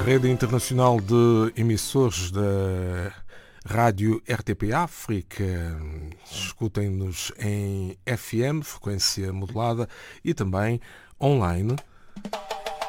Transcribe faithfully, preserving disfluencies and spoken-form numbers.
Rede Internacional de Emissores da Rádio R T P África. Escutem-nos em F M, frequência modulada, e também online